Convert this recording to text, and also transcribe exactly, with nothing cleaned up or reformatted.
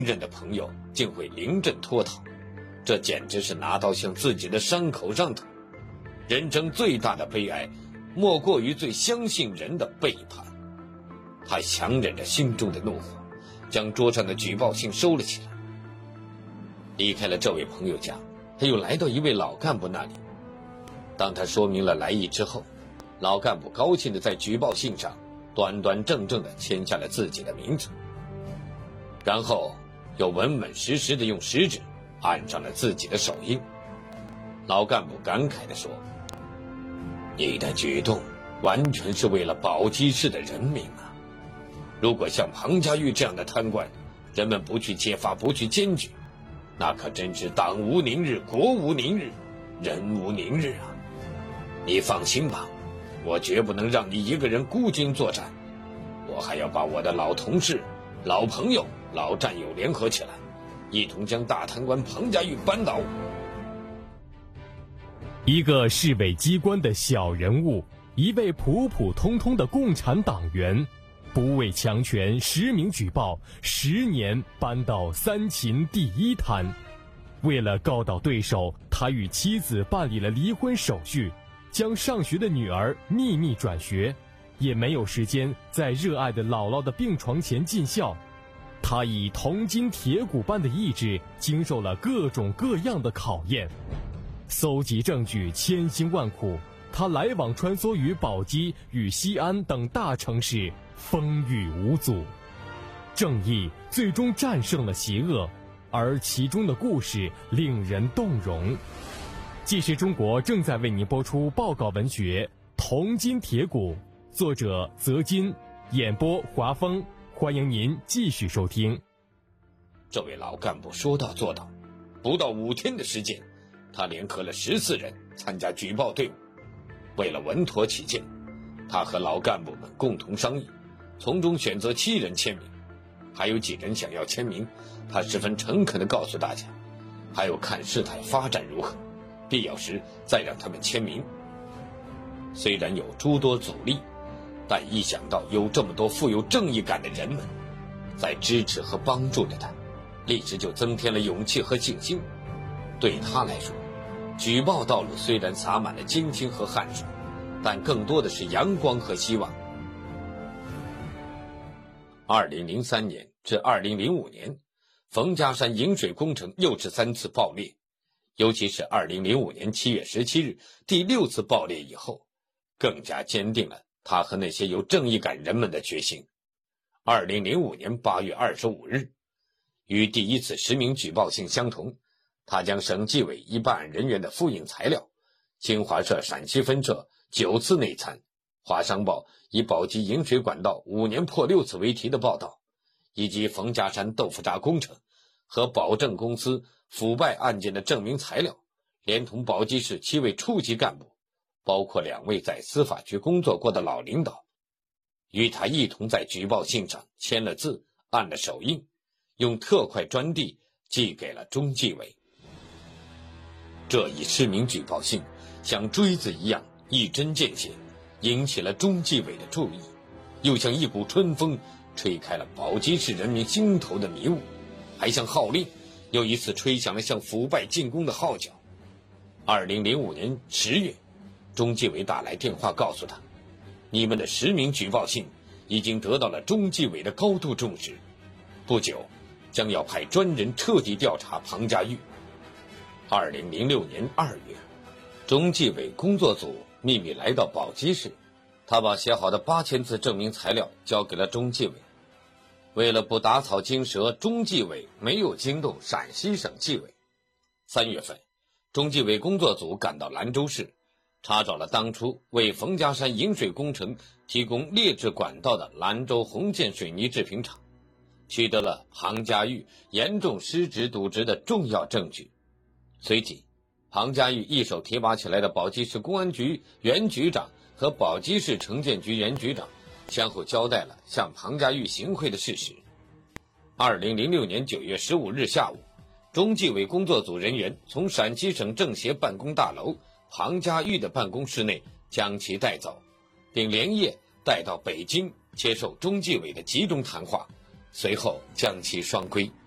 任的朋友竟会临阵脱逃，这简直是拿刀向自己的伤口上捅。人生最大的悲哀，莫过于最相信人的背叛。他强忍着心中的怒火，将桌上的举报信收了起来。离开了这位朋友家，他又来到一位老干部那里。当他说明了来意之后，老干部高兴地在举报信上端端正正地签下了自己的名字，然后又稳稳实实地用食指按上了自己的手印。老干部感慨地说：“你的举动完全是为了宝鸡市的人民啊！如果像庞家玉这样的贪官，人们不去揭发，不去检举，那可真是党无宁日，国无宁日，人无宁日啊！你放心吧，我绝不能让你一个人孤军作战，我还要把我的老同事、老朋友、老战友联合起来，一同将大贪官庞家玉扳倒。” 一个市委机关的小人物，一位普普通通的共产党员，不畏强权，实名举报，十年扳到三秦第一摊。为了告倒对手，他与妻子办理了离婚手续，将上学的女儿秘密转学，也没有时间在热爱的姥姥的病床前尽孝。他以铜筋铁骨般的意志，经受了各种各样的考验。搜集证据千辛万苦，他来往穿梭于宝鸡与西安等大城市，风雨无阻。正义最终战胜了邪恶，而其中的故事令人动容。纪实中国正在为您播出报告文学《铜筋铁骨》，作者泽金，演播华峰。欢迎您继续收听。 这位老干部说到做到，不到五天的时间，他联合了十四人参加举报队伍。为了稳妥起见，他和老干部们共同商议，从中选择七人签名。还有几人想要签名，他十分诚恳地告诉大家，还有看事态发展如何，必要时再让他们签名。虽然有诸多阻力，但一想到有这么多富有正义感的人们在支持和帮助着他，立时就增添了勇气和信心。对他来说，举报道路虽然洒满了艰辛和汗水，但更多的是阳光和希望。二零零三年至二零零五年，冯家山引水工程又是三次爆裂，尤其是二零零五年七月十七日第六次爆裂以后，更加坚定了他和那些有正义感人们的决心。二零零五年八月二十五日，与第一次实名举报信相同，他将省纪委一办案人员的复印材料、新华社陕西分社九次内参、华商报以宝鸡引水管道五年破六次为题的报道，以及冯家山豆腐渣工程和保证公司腐败案件的证明材料，连同宝鸡市七位处级干部，包括两位在司法局工作过的老领导，与他一同在举报信上签了字，按了手印，用特快专递寄给了中纪委。这一实名举报信像锥子一样一针见血，引起了中纪委的注意，又像一股春风吹开了宝鸡市人民心头的迷雾，还像号令又一次吹响了向腐败进攻的号角。二零零五年十月，中纪委打来电话告诉他，你们的实名举报信已经得到了中纪委的高度重视，不久将要派专人彻底调查庞家玉。二零零六年二月，中纪委工作组秘密来到宝鸡市，他把写好的八千字证明材料交给了中纪委。为了不打草惊蛇，中纪委没有惊动陕西省纪委。三月份，中纪委工作组赶到兰州市，查找了当初为冯家山引水工程提供劣质管道的兰州红建水泥制品厂，取得了庞家玉严重失职渎职的重要证据。随即，庞家玉一手提拔起来的宝鸡市公安局原局长和宝鸡市城建局原局长相互交代了向庞家玉行贿的事实。二零零六年九月十五日下午，中纪委工作组人员从陕西省政协办公大楼庞家玉的办公室内将其带走，并连夜带到北京接受中纪委的集中谈话，随后将其双规。